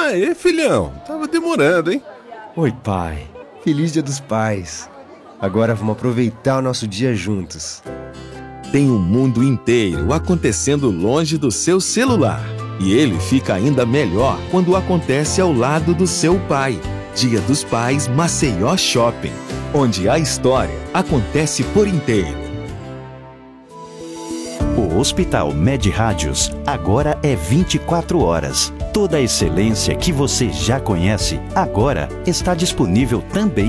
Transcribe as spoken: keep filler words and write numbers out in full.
Aê, filhão, tava demorando, hein? Oi, pai. Feliz Dia dos Pais. Agora vamos aproveitar o nosso dia juntos. Tem um mundo inteiro acontecendo longe do seu celular. E ele fica ainda melhor quando acontece ao lado do seu pai. Dia dos Pais Maceió Shopping, onde a história acontece por inteiro. O Hospital Med Rádios agora é vinte e quatro horas. Toda a excelência que você já conhece agora está disponível também